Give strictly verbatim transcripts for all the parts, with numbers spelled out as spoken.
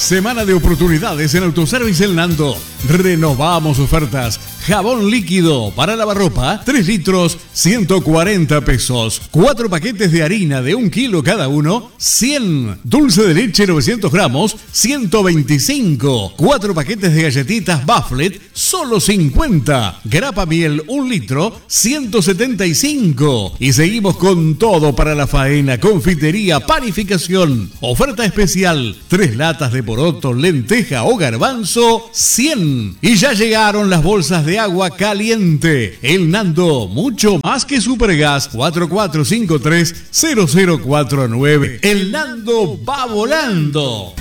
Semana de oportunidades en Autoservice El Nando. Renovamos ofertas. Jabón líquido para lavarropa, tres litros, ciento cuarenta pesos. Cuatro paquetes de harina de un kilo cada uno, cien. Dulce de leche novecientos gramos, ciento veinticinco. Cuatro paquetes de galletitas Bufflet, solo cincuenta. Grapa miel, un litro, ciento setenta y cinco. Y seguimos con todo para la faena, confitería, panificación. Oferta especial, tres latas de poroto, lenteja o garbanzo, cien. Y ya llegaron las bolsas de agua caliente. El Nando, mucho más que Supergas. Cuatro cuatro cinco tres cero cero cuatro nueve. El Nando va volando.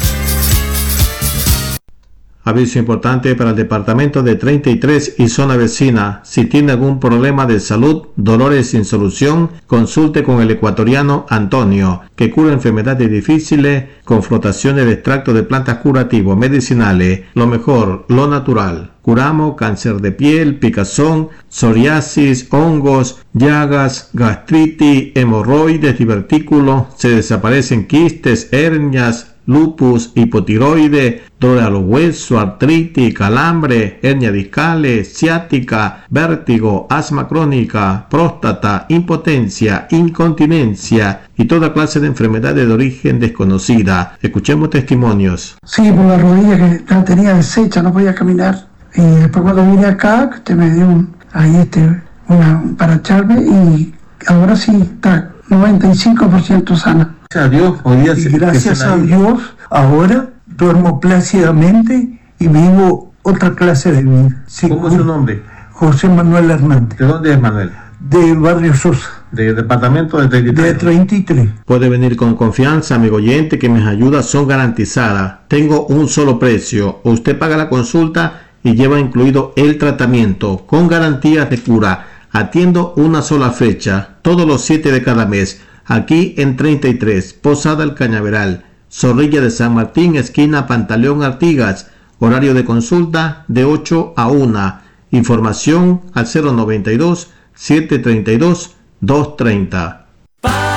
Aviso importante para el departamento de treinta y tres y zona vecina. Si tiene algún problema de salud, dolores sin solución, consulte con el ecuatoriano Antonio, que cura enfermedades difíciles con flotaciones de extracto de plantas curativos, medicinales. Lo mejor, lo natural. Curamos cáncer de piel, picazón, psoriasis, hongos, llagas, gastritis, hemorroides, divertículos. Se desaparecen quistes, hernias, lupus, hipotiroide, dolor a los huesos, artritis, calambre, hernia discales, ciática, vértigo, asma crónica, próstata, impotencia, incontinencia y toda clase de enfermedades de origen desconocida. Escuchemos testimonios. Sí, por la rodilla que la tenía deshecha, no podía caminar. Y después cuando vine acá, usted me dio un, ahí este, una, para echarme y ahora sí está noventa y cinco por ciento sana. Gracias a Dios, hoy día y gracias a Dios, ahora duermo plácidamente y vivo otra clase de vida. Sí, ¿cómo es su nombre? José Manuel Hernández. ¿De dónde es Manuel? Del barrio Sosa. ¿Del departamento de treinta y tres? De treinta y tres. Puede venir con confianza, amigo oyente, que mis ayudas son garantizadas. Tengo un solo precio. Usted paga la consulta y lleva incluido el tratamiento con garantías de cura. Atiendo una sola fecha, todos los siete de cada mes. Aquí en treinta y tres, Posada El Cañaveral, Zorrilla de San Martín, esquina Pantaleón Artigas. Horario de consulta de ocho a una. Información al cero noventa y dos, setecientos treinta y dos, doscientos treinta.